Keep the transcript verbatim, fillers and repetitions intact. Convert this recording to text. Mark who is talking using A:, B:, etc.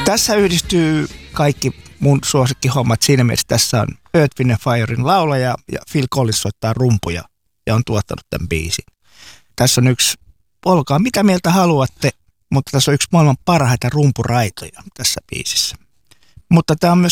A: Tässä yhdistyy kaikki mun suosikkihommat siinä mielessä. Tässä on Earth, Wind and Firen laulaja ja Phil Collins soittaa rumpuja ja on tuottanut tämän biisin. Tässä on yksi, olkaa mitä mieltä haluatte, mutta tässä on yksi maailman parhaita rumpuraitoja tässä biisissä. Mutta tämä on myös